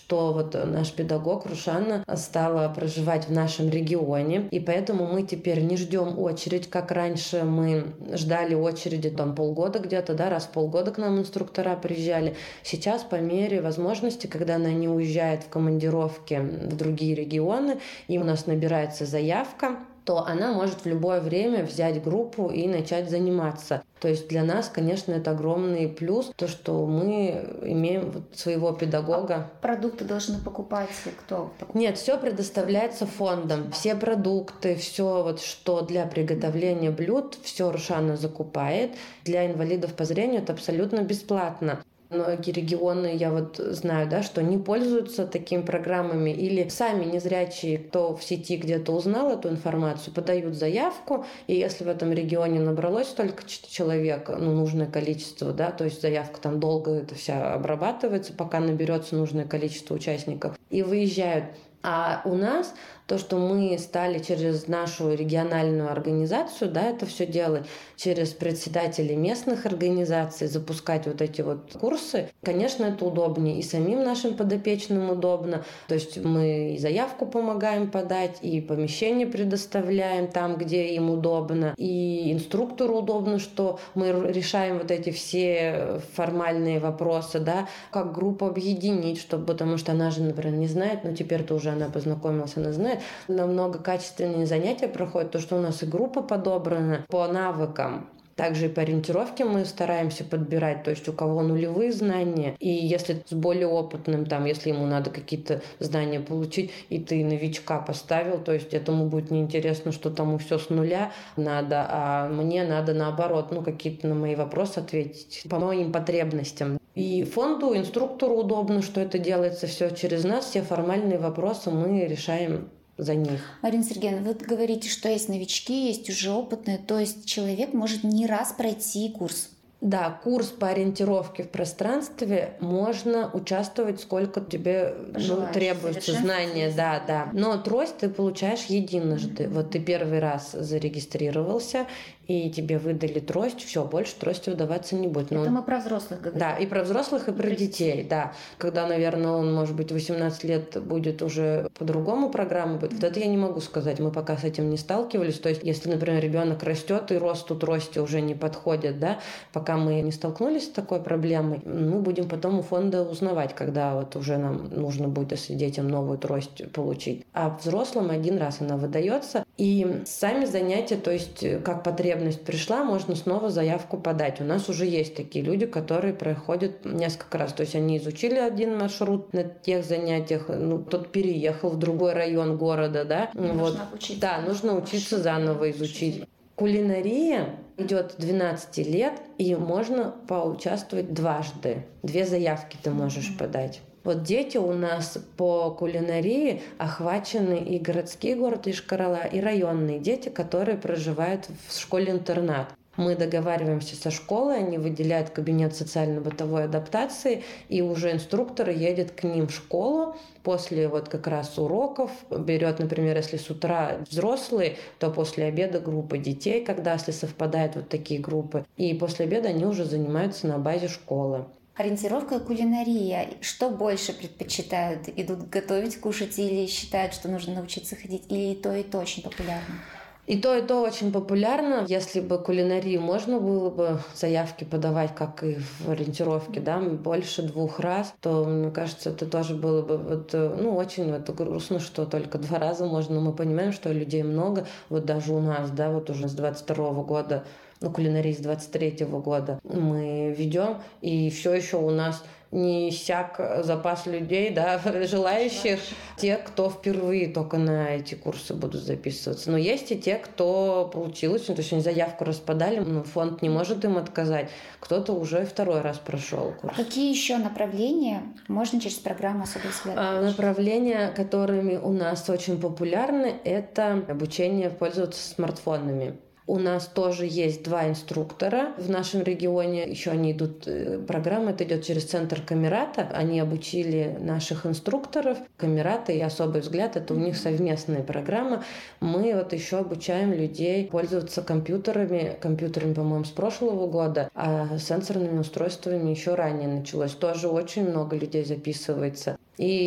что вот наш педагог Рушана стала проживать в нашем регионе, и поэтому мы теперь не ждем очередь, как раньше мы ждали очереди там полгода где-то, да, раз в полгода к нам инструктора приезжали. Сейчас по мере возможности, когда они уезжают в командировки в другие регионы, и у нас набирается заявка, то она может в любое время взять группу и начать заниматься. То есть для нас, конечно, это огромный плюс, то, что мы имеем вот своего педагога. А продукты должны покупать кто? Нет, все предоставляется фондом. Все продукты, все вот, что для приготовления блюд, все Рушана закупает. Для инвалидов по зрению это абсолютно бесплатно. Многие регионы, я вот знаю, да, что не пользуются такими программами или сами незрячие, кто в сети где-то узнал эту информацию, подают заявку, и если в этом регионе набралось столько человек, нужное количество, да, то есть заявка там долго это вся обрабатывается, пока наберется нужное количество участников, и выезжают. А у нас то, что мы стали через нашу региональную организацию, да, это все делать, через председателей местных организаций запускать вот эти вот курсы, конечно, это удобнее. И самим нашим подопечным удобно. То есть мы и заявку помогаем подать, и помещение предоставляем там, где им удобно, и инструктору удобно, что мы решаем вот эти все формальные вопросы, да, как группу объединить, чтобы, потому что она же, например, не знает, но теперь-то уже она познакомилась, она знает. Намного качественнее занятия проходят, то, что у нас и группа подобрана по навыкам. Также и по ориентировке мы стараемся подбирать, то есть у кого нулевые знания, и если с более опытным, там, если ему надо какие-то знания получить, и ты новичка поставил, то есть этому будет неинтересно, что тому все с нуля надо, а мне надо наоборот, какие-то на мои вопросы ответить по моим потребностям. И фонду, инструктору удобно, что это делается все через нас, все формальные вопросы мы решаем за них. Марина Сергеевна, вы говорите, что есть новички, есть уже опытные, то есть человек может не раз пройти курс. Да, курс по ориентировке в пространстве можно участвовать, сколько тебе требуется знания, да. Но трость ты получаешь единожды. Вот ты первый раз зарегистрировался, и тебе выдали трость, все, больше трости выдаваться не будет. Это мы про взрослых говорим. Да, и про взрослых, и про детей, да. Когда, наверное, он, может быть, 18 лет будет уже по-другому программа будет, вот это я не могу сказать, мы пока с этим не сталкивались. То есть, если, например, ребенок растет, и росту трости уже не подходит, да, пока мы не столкнулись с такой проблемой, мы будем потом у фонда узнавать, когда вот уже нам нужно будет, если детям новую трость получить. А взрослым один раз она выдается. И сами занятия, то есть, как потребность пришла, можно снова заявку подать. У нас уже есть такие люди, которые проходят несколько раз. То есть они изучили один маршрут на тех занятиях, тот переехал в другой район города, да. Нужно учиться. Да, нужно учиться заново изучить. Кулинария идет 12 лет, и можно поучаствовать дважды. 2 заявки ты можешь подать. Вот дети у нас по кулинарии охвачены и городские города Йошкар-Олы, и районные дети, которые проживают в школе-интернат. Мы договариваемся со школой, они выделяют кабинет социально-бытовой адаптации, и уже инструктор едет к ним в школу после вот как раз уроков, берет, например, если с утра взрослые, то после обеда группа детей, когда если совпадают вот такие группы, и после обеда они уже занимаются на базе школы. Ориентировка и кулинария. Что больше предпочитают? Идут готовить, кушать или считают, что нужно научиться ходить? Или и то очень популярно? И то очень популярно. Если бы кулинарию можно было бы заявки подавать, как и в ориентировке, да, больше 2 раз, то, мне кажется, это тоже было бы очень грустно, что только 2 раза можно. Мы понимаем, что людей много. Вот даже у нас, да, вот уже с 22 года, кулинарии с 23 года мы ведем, и все еще у нас не иссяк запас людей, да, желающих, те, кто впервые только на эти курсы будут записываться. Но есть и те, кто получилось, то есть они заявку расподали, но фонд не может им отказать. Кто-то уже 2 раз прошел курс. А какие еще направления можно через программу «Особый взгляд»? Направления, которыми у нас очень популярны, это обучение пользоваться смартфонами. У нас тоже есть 2 инструктора в нашем регионе. Еще они идут, программа это идет через центр Камерата. Они обучили наших инструкторов. Камерата и «Особый взгляд» — это у них совместная программа. Мы вот еще обучаем людей пользоваться компьютерами, по-моему, с прошлого года, а сенсорными устройствами еще ранее началось. Тоже очень много людей записывается. И